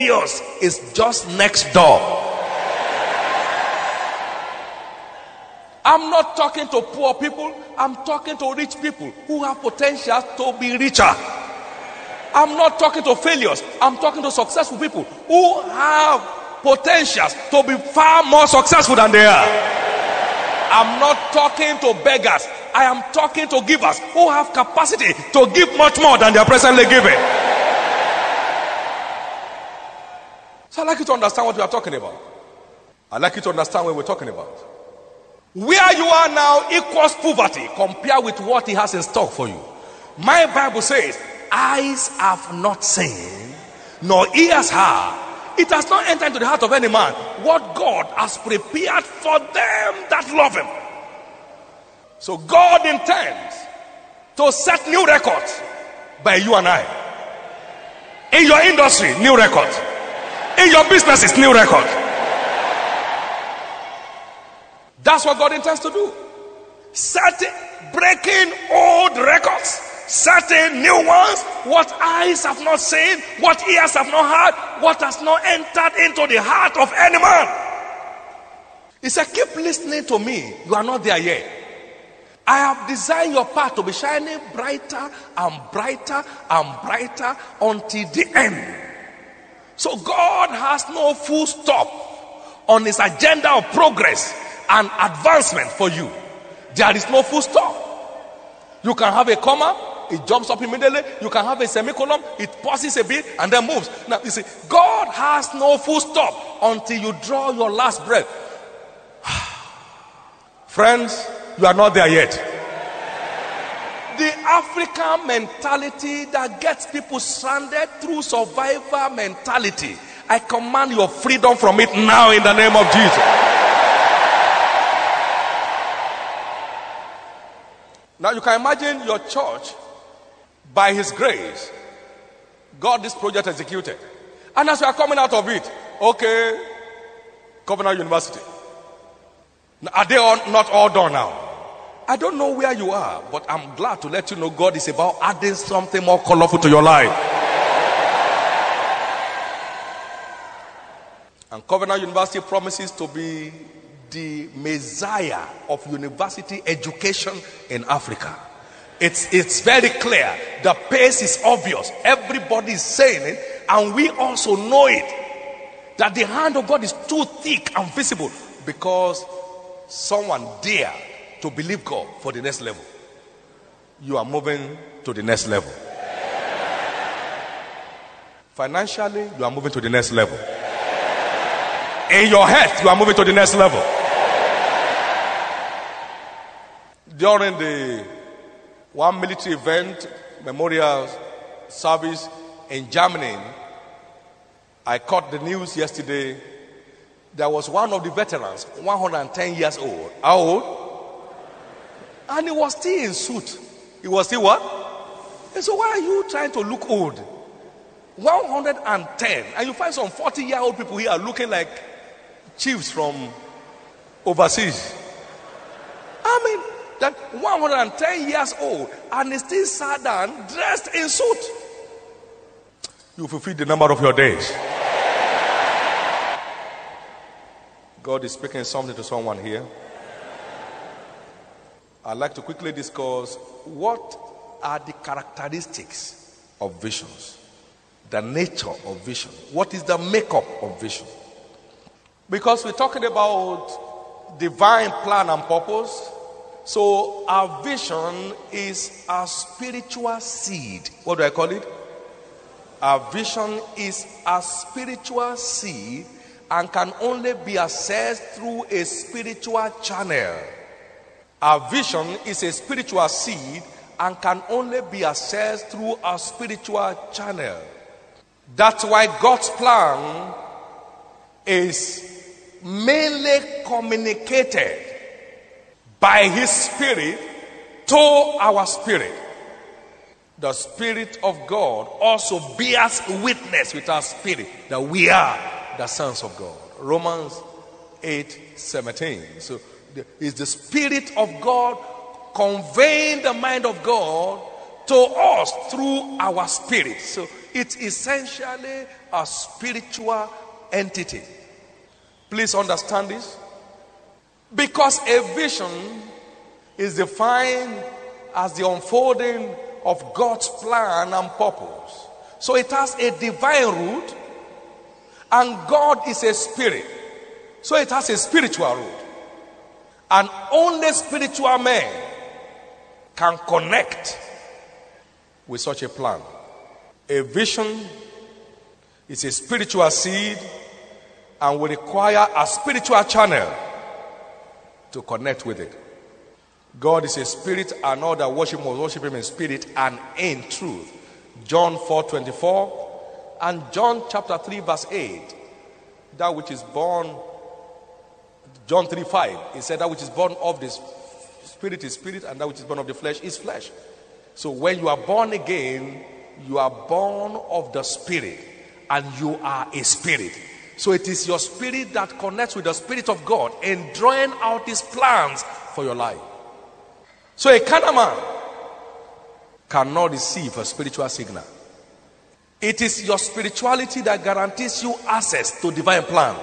Yours is just next door. I'm not talking to poor people. I'm talking to rich people who have potential to be richer. I'm not talking to failures. I'm talking to successful people who have potentials to be far more successful than they are. I'm not talking to beggars. I am talking to givers who have capacity to give much more than they are presently giving. So I'd like you to understand what we are talking about. I'd like you to understand what we're talking about. Where you are now equals poverty compared with what he has in stock for you. My Bible says, eyes have not seen, nor ears heard. It has not entered into the heart of any man what God has prepared for them that love him. So God intends to set new records by you and I. In your industry, new records. In your businesses, new record. That's what God intends to do. Breaking old records, setting new ones. What eyes have not seen, what ears have not heard, what has not entered into the heart of any man. He said, keep listening to me. You are not there yet. I have designed your path to be shining brighter and brighter and brighter until the end. So God has no full stop on his agenda of progress and advancement for you. There is no full stop. You can have a comma, it jumps up immediately. You can have a semicolon, it pauses a bit and then moves. Now you see, God has no full stop until you draw your last breath. Friends, you are not there yet. The African mentality that gets people stranded through survivor mentality. I command your freedom from it now in the name of Jesus. Now you can imagine your church, by his grace, got this project executed. And as we are coming out of it, okay, Covenant University. Are they not all done now? I don't know where you are, but I'm glad to let you know God is about adding something more colorful to your life. And Covenant University promises to be the messiah of university education in Africa. It's very clear. The pace is obvious. Everybody is saying it, and we also know it. That the hand of God is too thick and visible because someone dare to believe God for the next level. You are moving to the next level. Financially, you are moving to the next level. In your health, you are moving to the next level. During the one military event, memorial service in Germany, I caught the news yesterday. There was one of the veterans, 110 years old. How old? And he was still in suit. He was still what? And so why are you trying to look old? 110. And you find some 40-year-old people here looking like chiefs from overseas. I mean, that 110 years old and he still sat down dressed in suit. You fulfill the number of your days. God is speaking something to someone here. I'd like to quickly discuss what are the characteristics of visions, the nature of vision. What is the makeup of vision? Because we're talking about divine plan and purpose. So our vision is a spiritual seed. What do I call it? Our vision is a spiritual seed and can only be accessed through a spiritual channel. Our vision is a spiritual seed and can only be accessed through a spiritual channel. That's why God's plan is mainly communicated by his spirit to our spirit. The Spirit of God also bears witness with our spirit that we are the sons of God. Romans 8:17. So it's the Spirit of God conveying the mind of God to us through our spirit. So It's essentially a spiritual entity. Please understand this. Because a vision is defined as the unfolding of God's plan and purpose. So it has a divine root, and God is a spirit. So it has a spiritual root. And only spiritual men can connect with such a plan. A vision is a spiritual seed and will require a spiritual channel to connect with it. God is a spirit, and all that worship must worship him in spirit and in truth. John 4:24 and John chapter 3 verse 8. That which is born, John 3:5, he said that which is born of the spirit is spirit, and that which is born of the flesh is flesh. So when you are born again, you are born of the spirit, and you are a spirit. So it is your spirit that connects with the Spirit of God in drawing out his plans for your life. So a carnal man cannot receive a spiritual signal. It is your spirituality that guarantees you access to divine plan.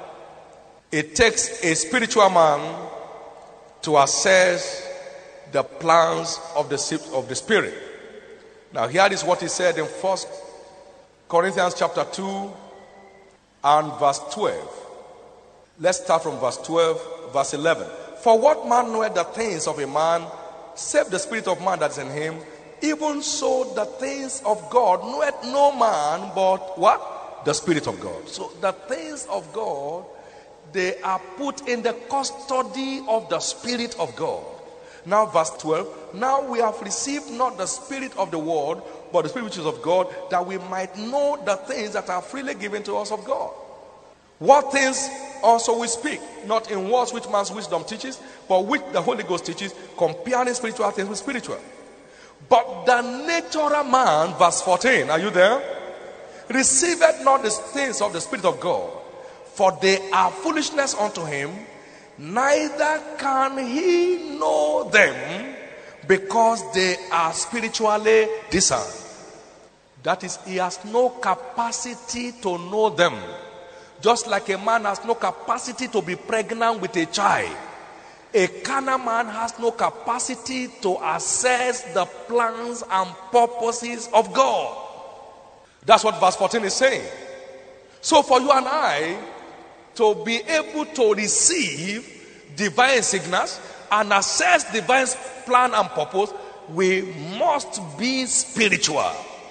It takes a spiritual man to assess the plans of the Spirit. Now here is what he said in 1 Corinthians chapter 2 and verse 12. Let's start from verse 12, verse 11. For what man knoweth the things of a man, save the spirit of man that is in him? Even so the things of God knoweth no man but what? The Spirit of God. So the things of God, they are put in the custody of the Spirit of God. Now verse 12. Now we have received not the spirit of the world, but the Spirit which is of God, that we might know the things that are freely given to us of God. What things also we speak, not in words which man's wisdom teaches, but which the Holy Ghost teaches, comparing spiritual things with spiritual. But the natural man, verse 14, are you there? Receiveth not the things of the Spirit of God, for they are foolishness unto him, neither can he know them, because they are spiritually discerned. That is, he has no capacity to know them. Just like a man has no capacity to be pregnant with a child, a carnal man has no capacity to assess the plans and purposes of God. That's what verse 14 is saying. So for you and I to be able to receive divine signals and assess divine plan and purpose, we must be spiritual.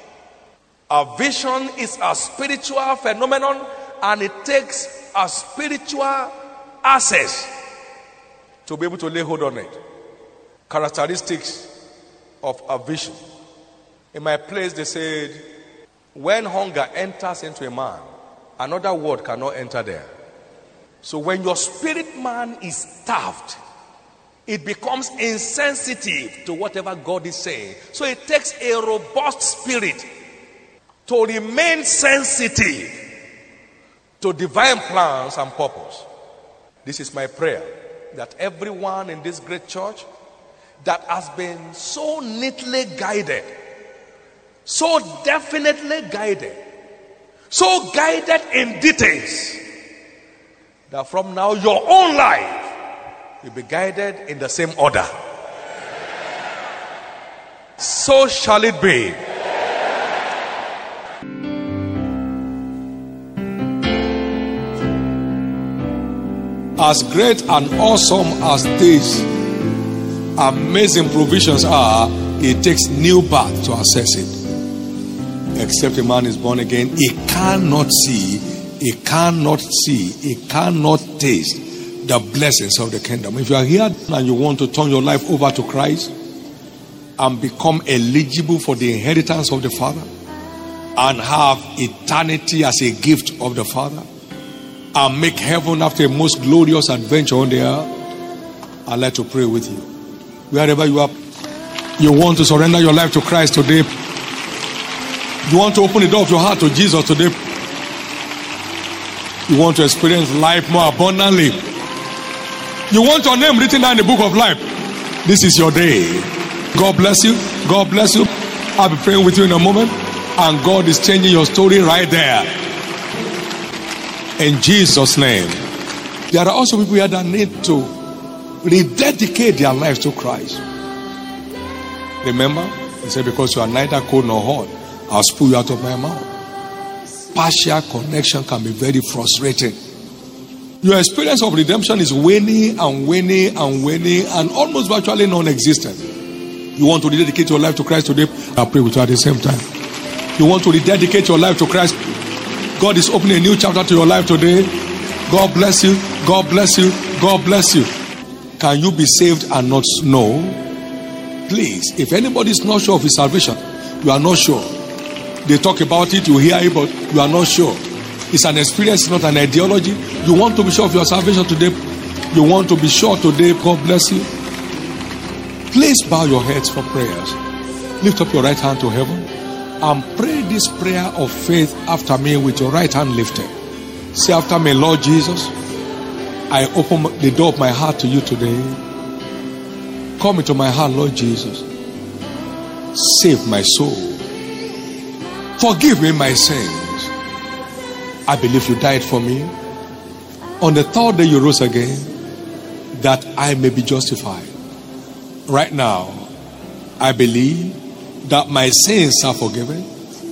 A vision is a spiritual phenomenon, and it takes a spiritual access to be able to lay hold on it. Characteristics of a vision. In my place, they said, when hunger enters into a man, another word cannot enter there. So when your spirit man is starved, it becomes insensitive to whatever God is saying. So it takes a robust spirit to remain sensitive to divine plans and purpose. This is my prayer, that everyone in this great church that has been so neatly guided, so definitely guided, so guided in details, that from now your own life will be guided in the same order. So shall it be. As great and awesome as these amazing provisions are, it takes new birth to access it. Except a man is born again, he cannot see, he cannot taste the blessings of the kingdom. If you are here and you want to turn your life over to Christ and become eligible for the inheritance of the Father and have eternity as a gift of the Father, and make heaven after a most glorious adventure on the earth, I'd like to pray with you. Wherever you are, you want to surrender your life to Christ today. You want to open the door of your heart to Jesus today. You want to experience life more abundantly. You want your name written down in the book of life. This is your day. God bless you. God bless you. I'll be praying with you in a moment. And God is changing your story right there. In Jesus' name. There are also people here that need to rededicate their lives to Christ. Remember, he said, because you are neither cold nor hot, I'll spew you out of my mouth. Partial connection can be very frustrating. Your experience of redemption is waning and waning and waning and almost virtually non-existent. You want to rededicate your life to Christ today? I'll pray with you at the same time. You want to rededicate your life to Christ? God is opening a new chapter to your life today. God bless you. God bless you. God bless you. Can you be saved and not know? Please, if anybody is not sure of his salvation, you are not sure. They talk about it, you hear it, but you are not sure. It's an experience, not an ideology. You want to be sure of your salvation today. You want to be sure today. God bless you. Please bow your heads for prayers. Lift up your right hand to heaven and pray this prayer of faith after me with your right hand lifted. Say after me, Lord Jesus, I open the door of my heart to you today. Come into my heart, Lord Jesus. Save my soul. Forgive me my sins. I believe you died for me. On the third day you rose again, that I may be justified. Right now, I believe that my sins are forgiven.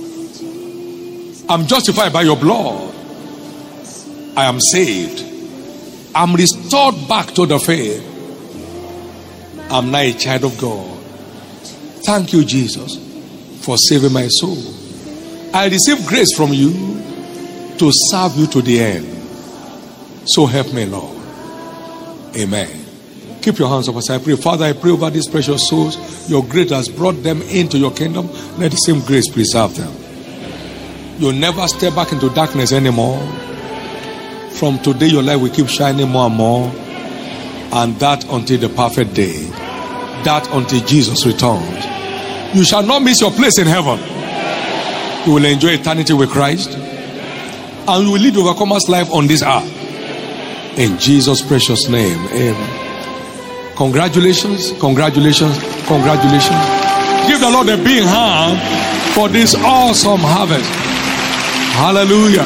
I'm justified by your blood. I am saved. I'm restored back to the faith. I'm now a child of God. Thank you, Jesus, for saving my soul. I receive grace from you to serve you to the end. So help me, Lord. Amen. Keep your hands up as I pray. Father, I pray over these precious souls. Your grace has brought them into your kingdom. Let the same grace preserve them. You'll never step back into darkness anymore. From today, your light will keep shining more and more. And that until the perfect day. That until Jesus returns. You shall not miss your place in heaven. You will enjoy eternity with Christ. And you will lead overcomer's life on this earth. In Jesus' precious name. Amen. Congratulations, congratulations, congratulations. Give the Lord a big hand for this awesome harvest. Hallelujah.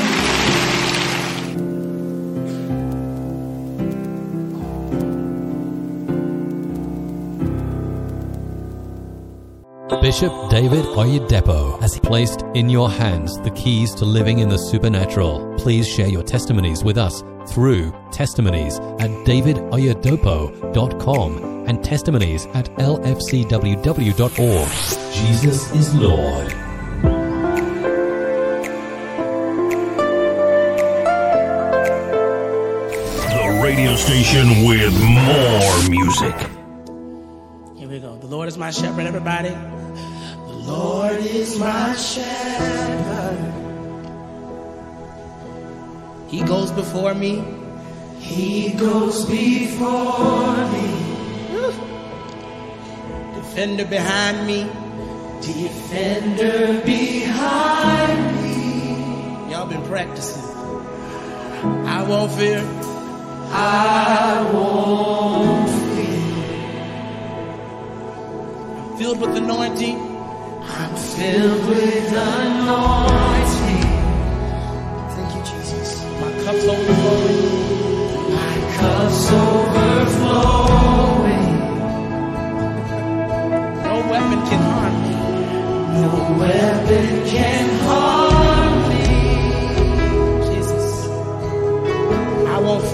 Bishop David Oyedepo has placed in your hands the keys to living in the supernatural. Please share your testimonies with us through testimonies@davidoyedepo.com and testimonies@lfcww.org. Jesus is Lord. The radio station with more music. Here we go. The Lord is my shepherd, everybody. The Lord is my shepherd. He goes before me. He goes before me. Defender behind me. Defender behind me. Y'all been practicing. I won't fear. I won't fear. I'm filled with anointing. I'm filled with anointing. Thank you, Jesus. My cup's overflowing. My cup's overflowing. No weapon can harm me. No weapon can harm me. Jesus. I won't